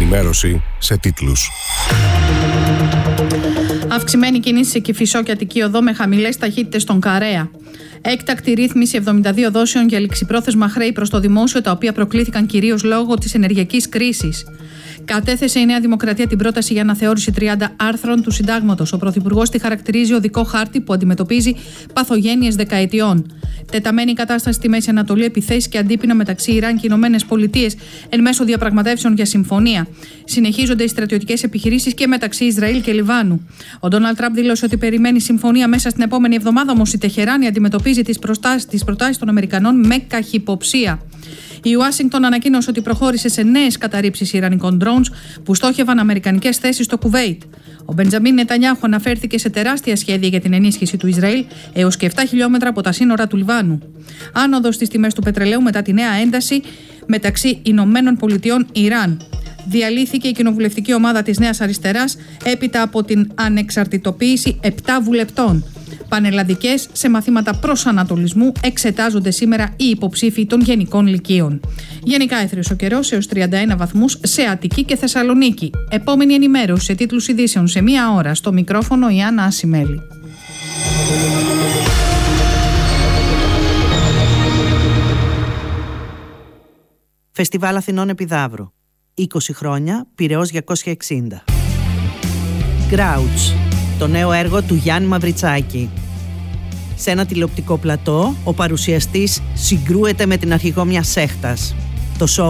ενημέρωση σε τίτλους. Αυξημένη κίνηση σε Κηφισό και Αττική Οδό με χαμηλές ταχύτητες στον Καρέα. Έκτακτη ρύθμιση 72 δόσεων για ληξιπρόθεσμα χρέη προς το δημόσιο, τα οποία προκλήθηκαν κυρίως λόγω της ενεργειακής κρίσης. Κατέθεσε η Νέα Δημοκρατία την πρόταση για αναθεώρηση 30 άρθρων του Συντάγματος. Ο Πρωθυπουργός τη χαρακτηρίζει οδικό χάρτη που αντιμετωπίζει παθογένειες δεκαετιών. Τεταμένη η κατάσταση στη Μέση Ανατολή, επιθέσεις και αντίπεινα μεταξύ Ιράν και Ηνωμένες Πολιτείες εν μέσω διαπραγματεύσεων για συμφωνία. Συνεχίζονται οι στρατιωτικές επιχειρήσεις και μεταξύ Ισραήλ και Λιβάνου. Ο Ντόναλντ Τραμπ δήλωσε ότι περιμένει συμφωνία μέσα στην επόμενη εβδομάδα, όμως η Τεχεράνη αντιμετωπίζει τις προτάσεις των Αμερικανών με καχυποψία. Η Ουάσιγκτον ανακοίνωσε ότι προχώρησε σε νέες καταρρίψεις ιρανικών drones που στόχευαν αμερικανικές θέσεις στο Κουβέιτ. Ο Μπεντζαμίν Νετανιάχου αναφέρθηκε σε τεράστια σχέδια για την ενίσχυση του Ισραήλ έως και 7 χιλιόμετρα από τα σύνορα του Λιβάνου. Άνοδος στις τιμές του πετρελαίου μετά τη νέα ένταση μεταξύ Ηνωμένων Πολιτειών Ιράν. Διαλύθηκε η κοινοβουλευτική ομάδα της Νέας Αριστεράς έπειτα από την ανεξαρτητοποίηση 7 βουλευτών. Πανελλαδικές σε μαθήματα προσανατολισμού εξετάζονται σήμερα οι υποψήφοι των γενικών λυκείων. Γενικά έθριος ο καιρός έως 31 βαθμούς σε Αττική και Θεσσαλονίκη. Επόμενη ενημέρωση σε τίτλους ειδήσεων σε 1 ώρα. Στο μικρόφωνο η Άννα Ασημέλη. Φεστιβάλ Αθηνών Επιδαύρου. 20 χρόνια, Πειραιώς 260. Grouch, το νέο έργο του Γιάννη Μαυριτσάκη. Σε ένα τηλεοπτικό πλατό, ο παρουσιαστής συγκρούεται με την αρχηγό μιας σέχτας. Το show